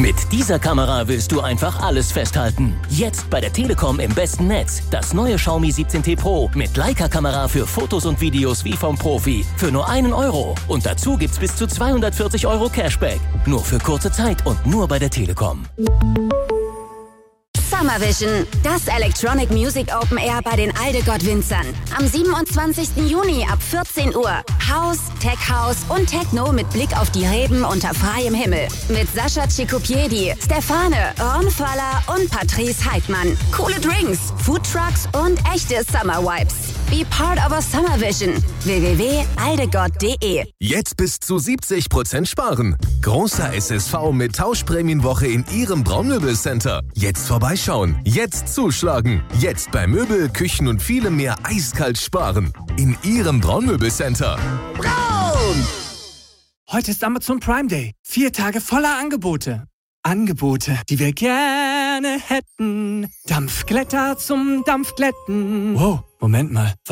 Mit dieser Kamera willst du einfach alles festhalten. Jetzt bei der Telekom im besten Netz. Das neue Xiaomi 17T Pro mit Leica-Kamera für Fotos und Videos wie vom Profi. Für nur 1 Euro. Und dazu gibt's bis zu 240 Euro Cashback. Nur für kurze Zeit und nur bei der Telekom. Summer Vision, das Electronic Music Open Air bei den Aldegott-Winzern. Am 27. Juni ab 14 Uhr. House, Tech House und Techno mit Blick auf die Reben unter freiem Himmel. Mit Sascha Cicopiedi, Stefane, Ron Föller und Patrice Heidmann. Coole Drinks, Food Trucks und echte Summer Vibes. Be part of a Summer Vision. www.aldegott.de. Jetzt bis zu 70% sparen. Großer SSV mit Tauschprämienwoche in Ihrem Braunmöbelcenter. Jetzt vorbeischauen. Jetzt zuschlagen. Jetzt bei Möbel, Küchen und vielem mehr eiskalt sparen. In Ihrem Braunmöbelcenter. Braun! Heute ist Amazon Prime Day. 4 Tage voller Angebote. Angebote, die wir gerne hätten. Dampfglätter zum Dampfglätten. Wow, Moment mal.